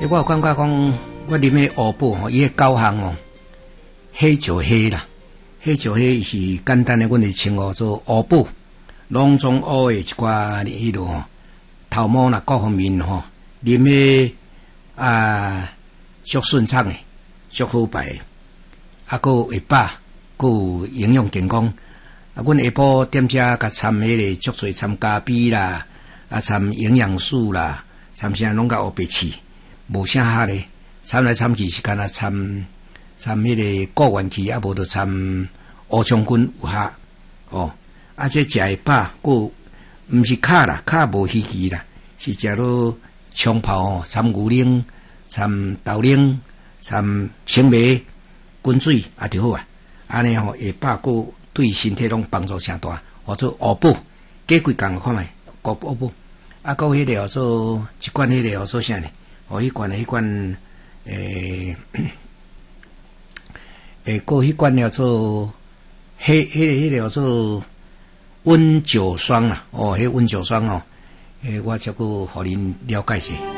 我有感觉讲，我啉的乌宝吼，伊个9项哦，黑就黑啦，黑就黑是简单的，阮就称呼做乌宝，拢总乌的一寡迄落吼，头毛啦各方面吼，啉的足顺畅的，足好排的，佫会饱，佫有营养健康。阮下晡踮遮甲掺迄个足侪掺咖啡啦，掺营养素啦，掺啥拢甲乌白试，无啥哈咧。掺来掺去是干那掺迄个固元气，无就掺乌将军有哈哦。这食会饱，佫毋是卡啦，卡无稀奇啦，是食到冲泡哦，掺牛奶、掺豆奶、掺青梅、滚水就好啊。安尼吼会饱，佫对身体拢帮助诚大。或者乌宝，加几工看觅乌宝，佫迄个做一罐迄个做啥呢？迄罐过迄罐叫做迄个叫做温酒霜啦，迄温酒霜我则个互恁了解些。